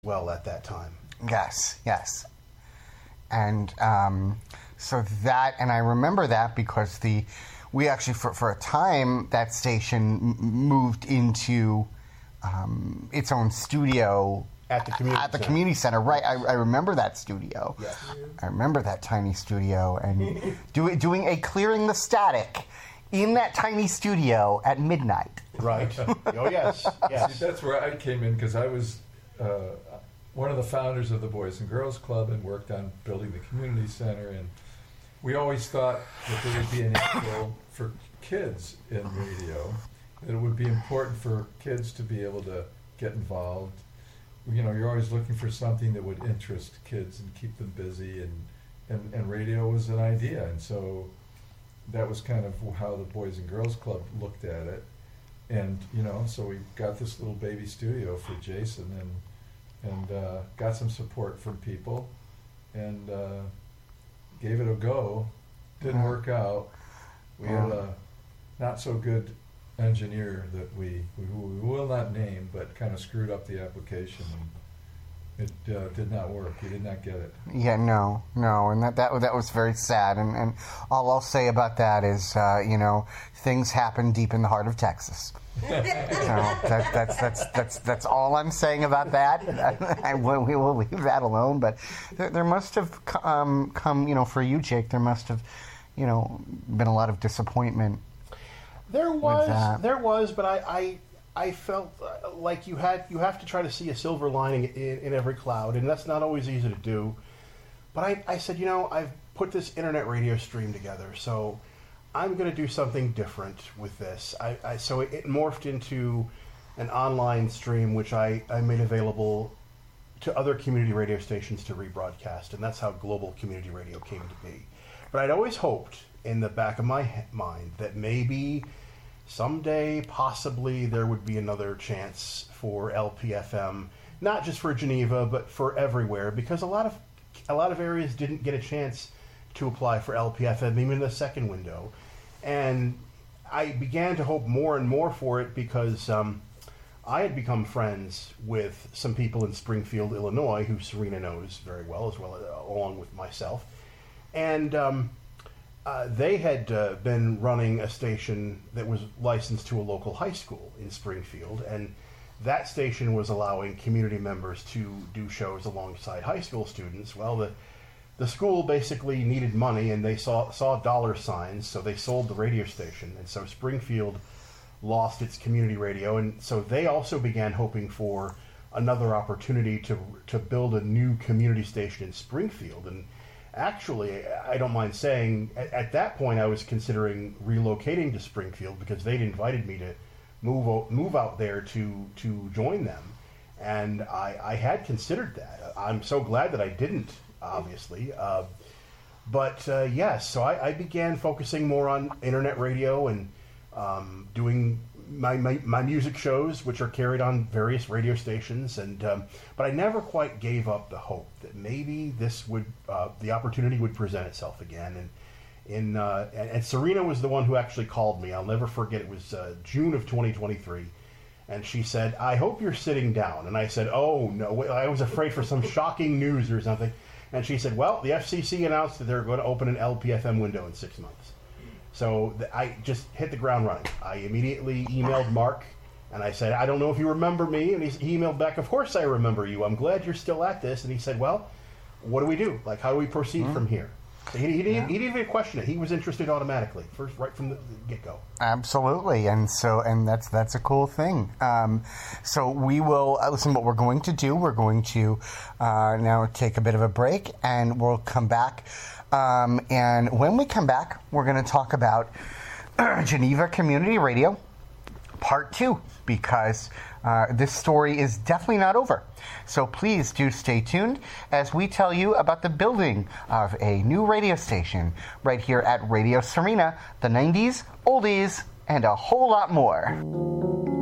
well at that time. Yes. And so that, and I remember that because we actually, for a time, that station moved into its own studio At the community center. Right. I remember that studio. Yes. I remember that tiny studio and doing a Clearing the Static in that tiny studio at midnight. Right. Oh, yes. Yes. See, that's where I came in because I was one of the founders of the Boys and Girls Club and worked on building the community center. And we always thought that there would be an angle for kids in radio, that it would be important for kids to be able to get involved. You know, you're always looking for something that would interest kids and keep them busy, and radio was an idea. And so that was kind of how the Boys and Girls Club looked at it. And, you know, so we got this little baby studio for Jason and got some support from people and gave it a go. Didn't work out. We had a not so good engineer that we will not name, but kind of screwed up the application. And it did not work. We did not get it. Yeah, no, and that was very sad. And all I'll say about that is, things happen deep in the heart of Texas. So that's all I'm saying about that. We will leave that alone. But there must have come, for you, Jake. There must have, been a lot of disappointment. There was, but I felt like you have to try to see a silver lining in every cloud, and that's not always easy to do. But I said, I've put this internet radio stream together, so I'm going to do something different with this. So it morphed into an online stream, which I made available to other community radio stations to rebroadcast, and that's how Global Community Radio came to be. But I'd always hoped in the back of my mind that maybe someday, possibly, there would be another chance for LPFM, not just for Geneva, but for everywhere, because a lot of areas didn't get a chance to apply for LPFM, even in the second window. And I began to hope more and more for it because I had become friends with some people in Springfield, Illinois, who Serena knows very well, along with myself. And they had been running a station that was licensed to a local high school in Springfield, and that station was allowing community members to do shows alongside high school students. Well, the school basically needed money, and they saw dollar signs, so they sold the radio station, and so Springfield lost its community radio, and so they also began hoping for another opportunity to build a new community station in Springfield. And actually, I don't mind saying, at that point I was considering relocating to Springfield because they'd invited me to move out there to join them, and I had considered that. I'm so glad that I didn't, obviously. But yes, so I began focusing more on internet radio and doing my music shows, which are carried on various radio stations, and but I never quite gave up the hope that maybe this would the opportunity would present itself again. And Serena was the one who actually called me. I'll never forget. It was June of 2023, and she said, "I hope you're sitting down." And I said, "Oh no!" I was afraid for some shocking news or something. And she said, "Well, the FCC announced that they're going to open an LPFM window in 6 months." So I just hit the ground running. I immediately emailed Mark, and I said, "I don't know if you remember me." And he emailed back, "Of course I remember you. I'm glad you're still at this." And he said, "Well, what do we do? Like, how do we proceed from here?" So he didn't even question it. He was interested automatically, right from the get-go. Absolutely, and that's a cool thing. So we will listen. What we're going to do, we're going to now take a bit of a break, and we'll come back. And when we come back, we're going to talk about Geneva Community Radio, Part 2, because this story is definitely not over. So please do stay tuned as we tell you about the building of a new radio station right here at Radio Serena, the 90s, oldies, and a whole lot more.